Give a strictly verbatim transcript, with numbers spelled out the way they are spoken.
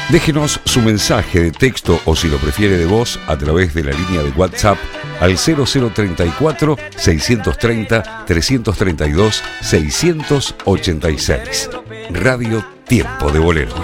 Déjenos su mensaje de texto o si lo prefiere de voz a través de la línea de WhatsApp al cero cero treinta y cuatro, seiscientos treinta, trescientos treinta y dos, seiscientos ochenta y seis. Radio Tiempo de Boleros.